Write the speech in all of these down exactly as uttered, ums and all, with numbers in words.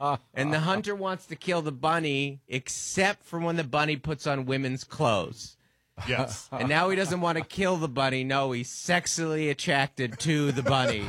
And the hunter wants to kill the bunny, except for when the bunny puts on women's clothes. Yes. And now he doesn't want to kill the bunny. No, he's sexually attracted to the bunny.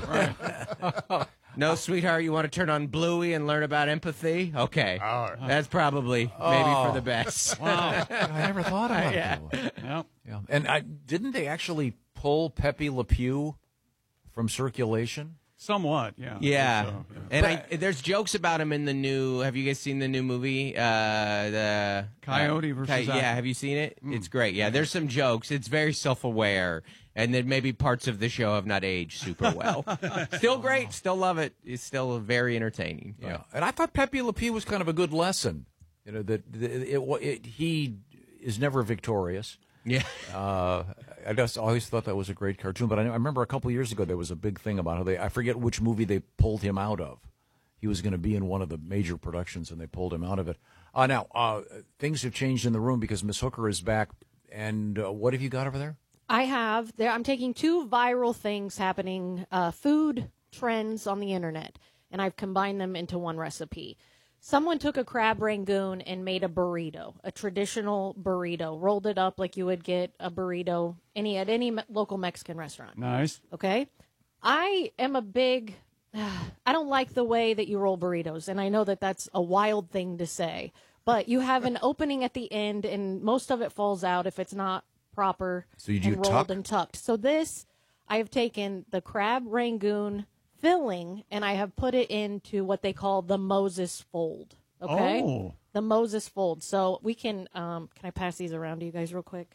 No, sweetheart, you want to turn on Bluey and learn about empathy? Okay. All right. That's probably maybe Oh. for the best. Wow. I never thought about Yeah. it. That way. Yep. Yeah. And I, didn't they actually pull Pepe Le Pew from circulation? Somewhat, yeah. Yeah, So, yeah. and I, there's jokes about him in the new. Have you guys seen the new movie? Uh, the Coyote uh, versus Coy- Acme. Yeah, have you seen it? Mm. It's great. Yeah, there's some jokes. It's very self-aware, and then maybe parts of the show have not aged super well. Still great. Still love it. It's still very entertaining. Yeah. And I thought Pepe Le Pew was kind of a good lesson. You know, that it, it, it, he is never victorious. Yeah. Uh, I just always thought that was a great cartoon. But I, I remember a couple of years ago there was a big thing about how they, I forget which movie they pulled him out of. He was going to be in one of the major productions, and they pulled him out of it. Uh, now, uh, things have changed in the room because Miss Hooker is back. And uh, what have you got over there? I have. There, I'm taking two viral things happening, uh, food trends on the internet, and I've combined them into one recipe. Someone took a crab rangoon and made a burrito, a traditional burrito, rolled it up like you would get a burrito any at any me- local Mexican restaurant. Nice. Okay? I am a big, I don't like the way that you roll burritos, and I know that that's a wild thing to say, but you have an opening at the end, and most of it falls out if it's not proper So you do and rolled tuck? and tucked. So this, I have taken the crab rangoon filling, and I have put it into what they call the Moses fold. Okay? Oh. The Moses fold. So we can, um, can I pass these around to you guys real quick?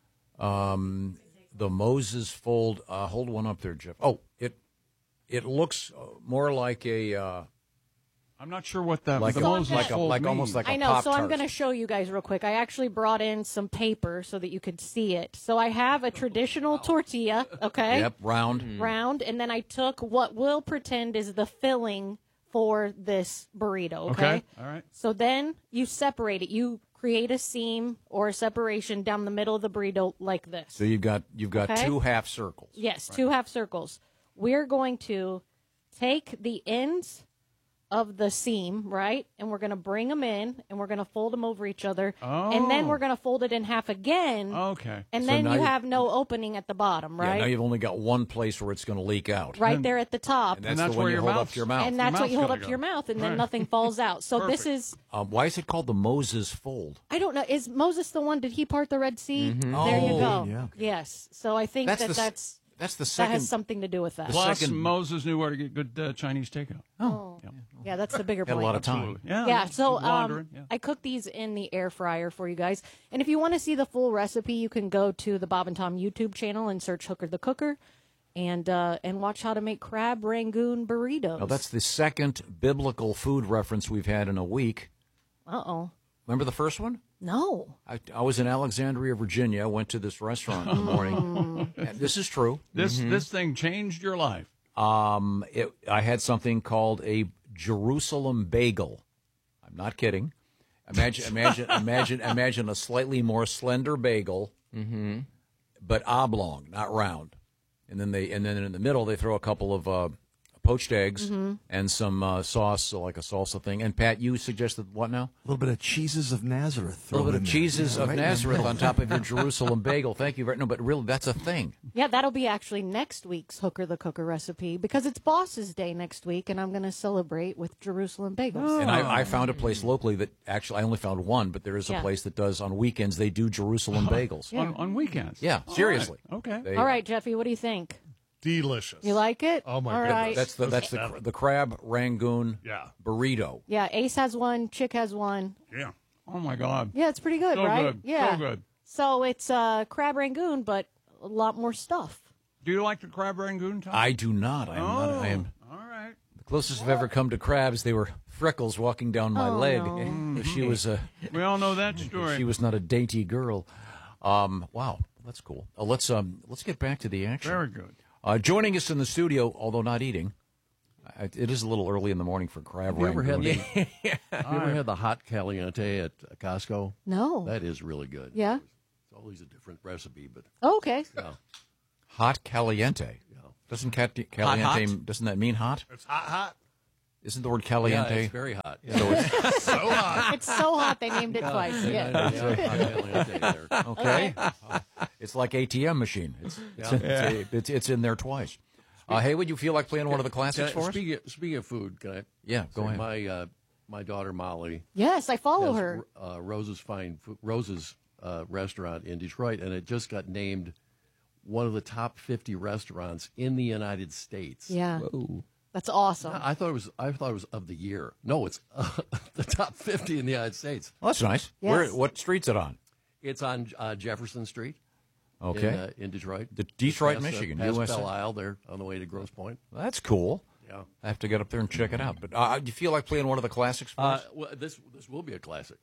Um, the Moses fold. Uh, hold one up there, Jeff. Oh, it it looks uh, more like a uh, I'm not sure what that like the a, Moses like a, fold like means. almost like a I know, so I'm Pop-Tart. going to show you guys real quick. I actually brought in some paper so that you could see it. So I have a traditional tortilla, okay? Yep, round. Round, and then I took what we'll pretend is the filling for this burrito, okay? Okay, all right. So then you separate it. You create a seam or a separation down the middle of the burrito like this. So you've got you've got Okay. two half circles. Yes, two half circles. We're going to take the ends of the seam, right? And we're going to bring them in, and we're going to fold them over each other. And then Oh. we're going to fold it in half again. Okay. And So then now you you- have no opening at the bottom, Yeah, right? now you've only got one place where it's going to leak out. right there at the top. And that's, And that's the one where you your hold up mouth's- to your mouth. And that's what mouth's you hold gotta up to go. your mouth, and then Right. nothing falls out. So this is, Um, why is it called the Moses fold? I don't know, is Moses the one, did he part the Red Sea? There you Oh, go. yeah. Yes. So I think That's that the s- that's, That's the that second. has something to do with that. The Plus, second- Moses knew where to get good uh, Chinese takeout. Oh. Yeah, that's the bigger Had a point. lot of time. Absolutely. Yeah. Yeah, so wandering, um, yeah. I cooked these in the air fryer for you guys. And if you want to see the full recipe, you can go to the Bob and Tom YouTube channel and search Hooker the Cooker and uh, and watch how to make crab rangoon burritos. Now, that's the second biblical food reference we've had in a week. Uh-oh. Remember the first one? No. I, I was in Alexandria, Virginia. Went to this restaurant in the morning. And this is true. This this thing changed your life. Um, it, I had something called a Jerusalem bagel. I'm not kidding. Imagine, imagine, imagine, imagine a slightly more slender bagel, but oblong, not round. And then they, and then in the middle they throw a couple of uh, poached eggs and some uh, sauce, so like a salsa thing. And Pat, you suggested what now? A little bit of cheeses of Nazareth. A little bit thrown of in there. cheeses Yeah, of right in the Nazareth middle. on top of your Jerusalem bagel. Thank you very no, but really that's a thing. Yeah, that'll be actually next week's Hooker the Cooker recipe because it's Boss's Day next week, and I'm going to celebrate with Jerusalem bagels. And I, I found a place locally that actually I only found one, but there is a Yeah. place that does on weekends. They do Jerusalem bagels. On, on weekends. Yeah, All seriously. right. Okay. They- All right, Jeffy, what do you think? Delicious. You like it? Oh, my All goodness. right. That's the that's the the crab rangoon Yeah. burrito. Yeah, Ace has one, Chick has one. Yeah. Oh my God. Yeah, it's pretty good, So right? good. Yeah. So good. So it's uh, crab rangoon, but a lot more stuff. Do you like the crab rangoon, Tom? I do not. I am not. I am All right. the closest I've ever come to crabs. They were freckles walking down my Oh, leg. no. She was a We all know that story. she was not a dainty girl. Um, wow, that's cool. Uh, let's um let's get back to the action. Very good. Uh, joining us in the studio, although not eating, uh, it is a little early in the morning for crab Have you ever rangoon. had the, have you ever had the hot caliente at Costco? No. That is really good. Yeah? It's always a different recipe, but Oh, okay. yeah. Hot caliente. Yeah. Doesn't cat- caliente hot? doesn't that mean hot? It's hot, hot. Isn't the word Yeah, caliente? it's very hot. So it's, So hot. It's so hot they named it twice. Yeah, Yeah. yeah, caliente there. okay. It's like A T M machine. It's it's, it's, it's, it's in there twice. Uh, hey, would you feel like playing one of the classics Can I- for us? speaking, of, speaking of food, can I? Yeah, go say ahead. My uh, my daughter Molly Yes, I follow has her. uh, Rose's Fine Fo- Rose's uh, restaurant in Detroit, and it just got named one of the top fifty restaurants in the United States. Yeah. That's awesome. I thought it was. I thought it was of the year. No, it's uh, the top fifty in the United States. Well, that's nice. Yes. Where? What street's it on? It's on uh, Jefferson Street. Okay. In, uh, in Detroit. The Detroit, Past, uh, Michigan, past U S A. Belle Isle, there on the way to Grosse Pointe. Well, that's cool. Yeah. I have to get up there and check it out. But uh, do you feel like playing one of the classics for Uh, us? well, this this will be a classic.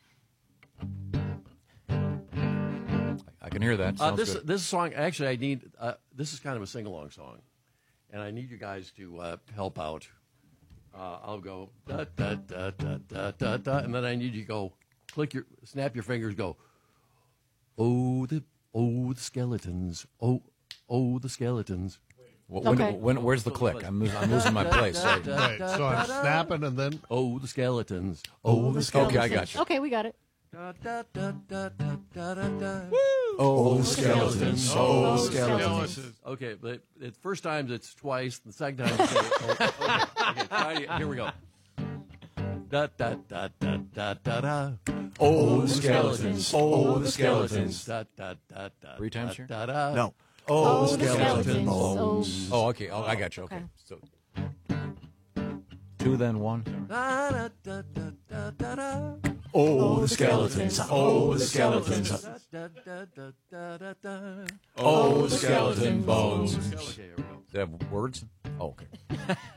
I can hear that. Uh, Sounds this good. this song actually I need. Uh, this is kind of a sing along song, and I need you guys to uh, help out. Uh, I'll go da da da da da da da, and then I need you to go click your snap your fingers. Go. Oh the oh the skeletons. Oh oh the skeletons. Wh- when, Okay. when, where's the click? I'm, losing, I'm losing my place. I- Wait, so I'm snapping and then Oh the skeletons. Oh the skeletons. okay, I got you. Okay, we got it. Da, da, da, da, da, da, da, da. Oh, skeletons. Oh, skeletons. Okay, but the first time it's twice. The second time it's oh, okay. Okay, try it. Here we go. Da da da da da da da. Oh, the skeletons. Oh, the skeletons. Da da da da. Three times here? Da da. no. Oh, the skeletons. Oh. Oh, okay. Oh, I got you. Okay. Okay. So two, then one. Da da da da da da da. Oh, the skeletons. Oh, the skeletons. Da da da da da da da. Oh, the skeleton bones. Okay, here we go. Does that have words? Oh, okay.